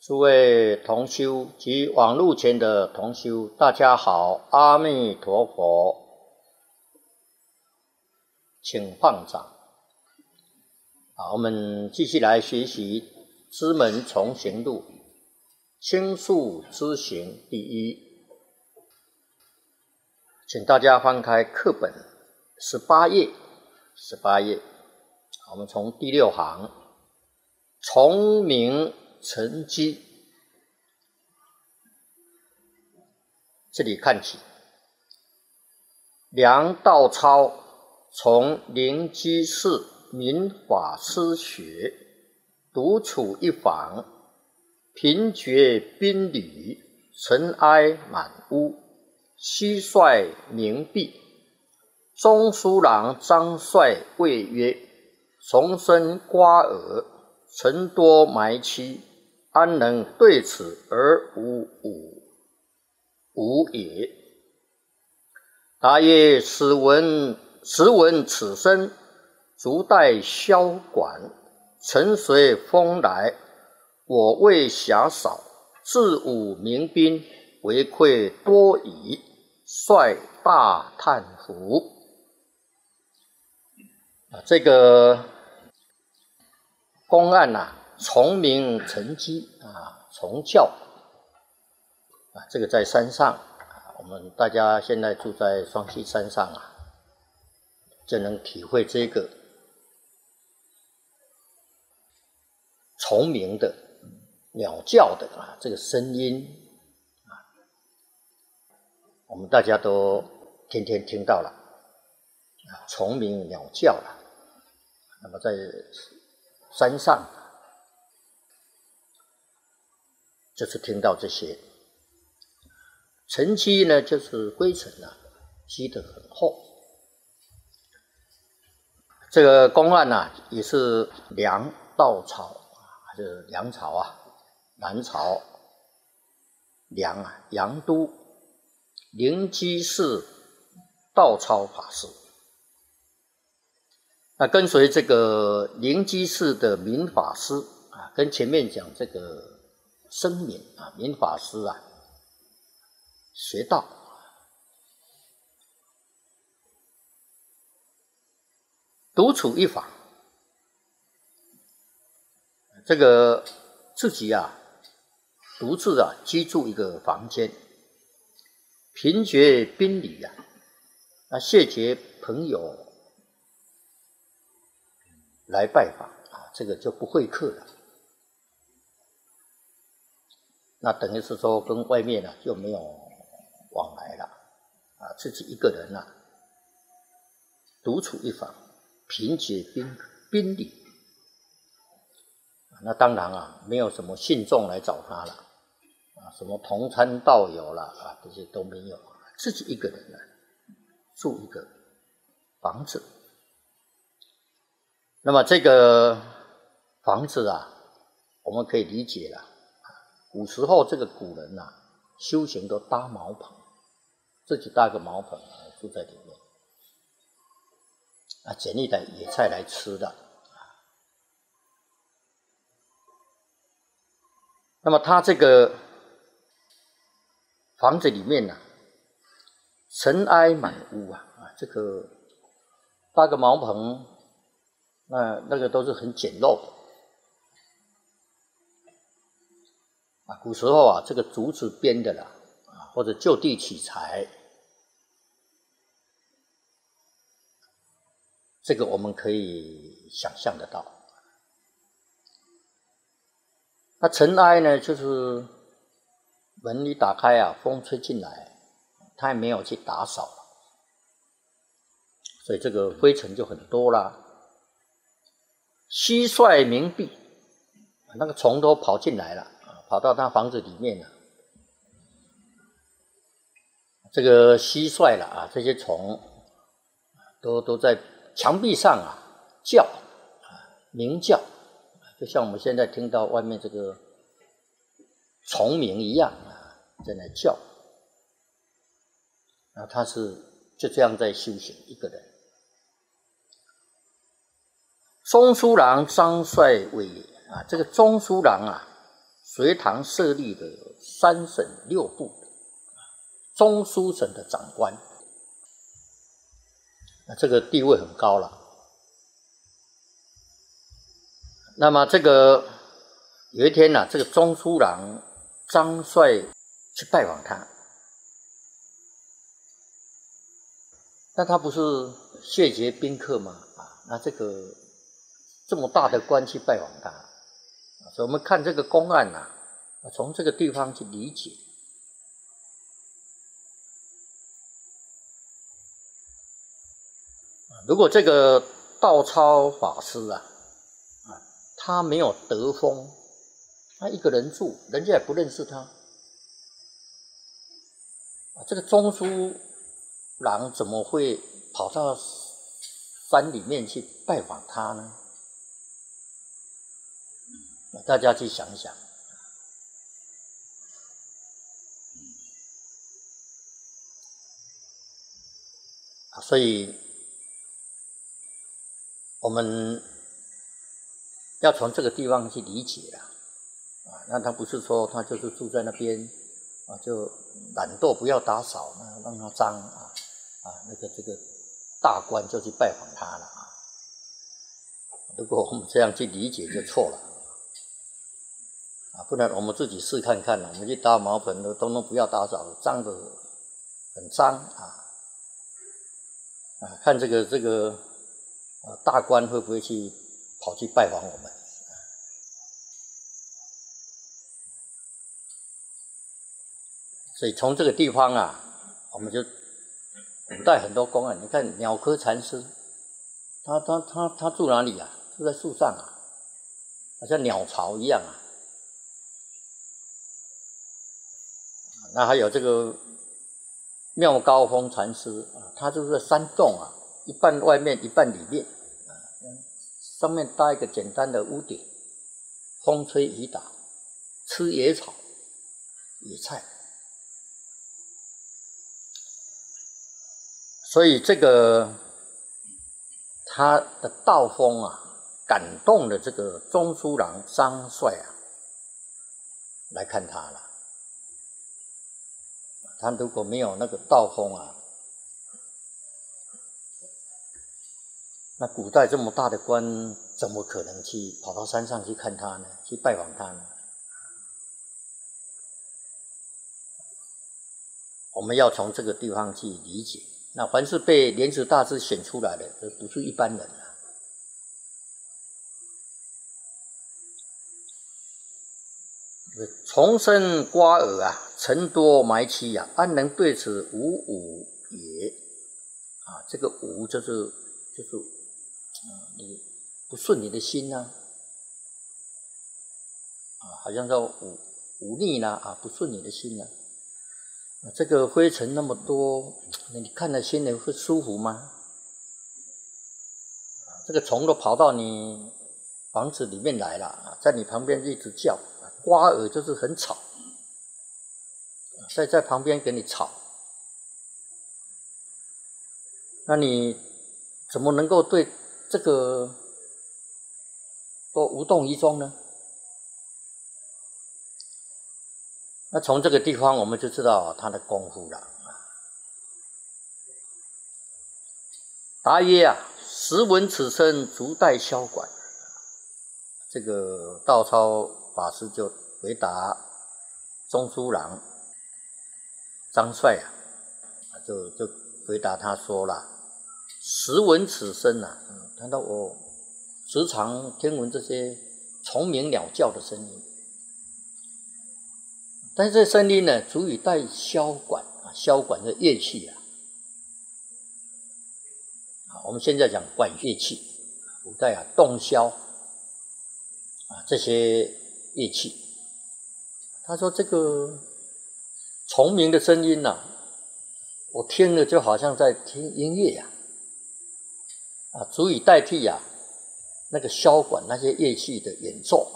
诸位同修及网络前的同修，大家好，阿弥陀佛，请放掌。好，我们继续来学习《知门重行录》，轻述知行第一。请大家翻开课本18页，我们从第6行，从明成机，这里看起。梁道超从灵基寺明法师学，独处一房，贫绝宾旅，尘埃满屋，蟋蟀鸣闭。中书郎张帅谓曰：从生瓜尔，尘多埋期，安能对此而无也？答曰：时闻此身，足待萧管，尘随风来，我为狭少，自武民兵，为愧多矣。率大叹服。这个公案从明成机从教这个在山上我们大家现在住在双溪山上就能体会这个虫鸣的鸟叫的这个声音我们大家都天天听到了虫鸣鸟叫了。那么在山上就是听到这些尘积呢，就是灰尘积得很厚。这个公案也是梁道超就是梁朝南朝杨都灵基寺道超法师。那跟随这个灵基寺的明法师跟前面讲这个声明明法师学道，独处一房，这个自己独自居住一个房间，贫绝宾旅谢绝朋友来拜访这个就不会客了。那等于是说跟外面就没有往来了自己一个人独处一房，贫绝宾旅。那当然没有什么信众来找他了什么同参道友了这些都没有，自己一个人住一个房子。那么这个房子我们可以理解了，古时候这个古人修行都搭茅棚，自己搭个茅棚住在里面捡一点野菜来吃的。那么他这个房子里面尘埃满屋这个搭个茅棚那个都是很简陋的古时候这个竹子编的或者就地取材，这个我们可以想象得到。那尘埃呢，就是门一打开风吹进来，他也没有去打扫所以这个灰尘就很多啦。蟋蟀鸣闭，那个虫都跑进来了跑到他房子里面这个蟋蟀这些虫都在墙壁上叫鸣叫，就像我们现在听到外面这个虫鸣一样在那叫。他是就这样在修行一个人。中书郎张帅谓这个中书郎隋唐设立的3省6部中书省的长官，这个地位很高了。那么这个有一天呢，这个中书郎张帅去拜访他，那他不是谢绝宾客吗？那这个这么大的官去拜访他，所以我们看这个公案啊，从这个地方去理解。如果这个道超法师啊，他没有得风，他一个人住，人家也不认识他，这个中书郎怎么会跑到山里面去拜访他呢？大家去想想。所以我们要从这个地方去理解啦。那他不是说他就是住在那边就懒惰不要打扫，让他脏这个大官就去拜访他了如果我们这样去理解就错了不然我们自己试看看我们去打茅棚的通通不要打扫，脏的很脏看这个大官会不会去跑去拜访我们？所以从这个地方我们就古代很多公案，你看鸟窠禅师，他住哪里住在树上好像鸟巢一样那还有这个妙高峰禅师他就是在山洞一半外面一半里面上面搭一个简单的屋顶，风吹雨打，吃野草野菜。所以这个他的道风感动了这个中书郎张帅来看他了。他如果没有那个道风那古代这么大的官怎么可能去跑到山上去看他呢？去拜访他呢？我们要从这个地方去理解。那凡是被莲池大师选出来的，这不是一般人重生瓜尔尘多埋期安能对此无武也这个武就是你不顺你的心好像叫忤逆不顺你的心这个灰尘那么多，你看了心里会舒服吗？这个虫都跑到你房子里面来了在你旁边一直叫，瓜尔就是很吵，在旁边给你吵，那你怎么能够对这个都无动于衷呢？那从这个地方我们就知道他的功夫了。答曰时闻此声，足待萧管。这个道超法师就回答中书郎张帅就回答他说了，时闻此声谈到我时常听闻这些虫鸣鸟叫的声音，但是这声音呢，足以带箫管箫管的乐器我们现在讲管乐器，古代洞箫这些乐器。他说这个虫鸣的声音我听了就好像在听音乐足以代替那个箫管那些乐器的演奏。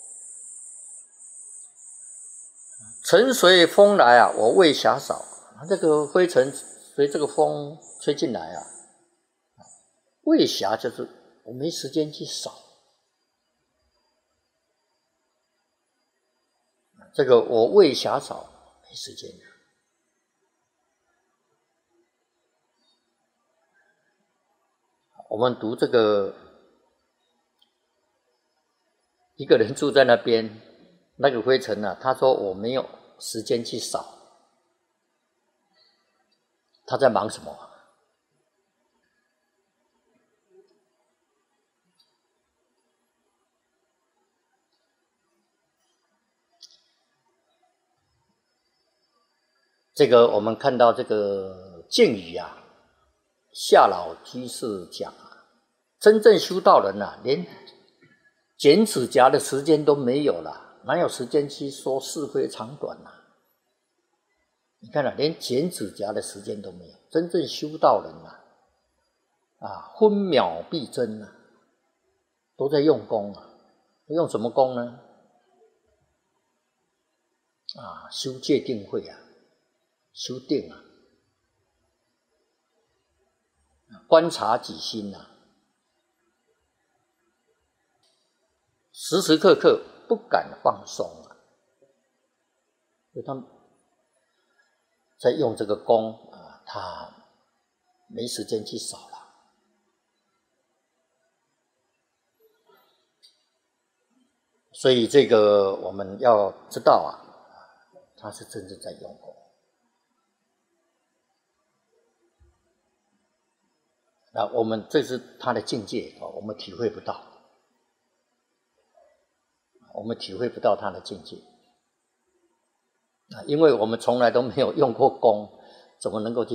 尘随风来我未暇扫。这个灰尘随这个风吹进来未暇就是我没时间去扫。 这个我胃狭少，没时间了。我们读这个，一个人住在那边，那个灰尘啊，他说我没有时间去扫，他在忙什么？这个我们看到这个敬语啊，夏老居士讲啊，真正修道人啊，连剪指甲的时间都没有了，哪有时间去说是非长短啊？你看啊，连剪指甲的时间都没有。真正修道人啊，分秒必争啊，都在用功啊。用什么功呢？啊，修戒定慧啊，修定啊，观察己心啊，时时刻刻不敢放松啊。所以他们在用这个功啊，他没时间去扫了。所以这个我们要知道啊，他是真正在用功。那我们这是他的境界，我们体会不到，我们体会不到他的境界，因为我们从来都没有用过功，怎么能够去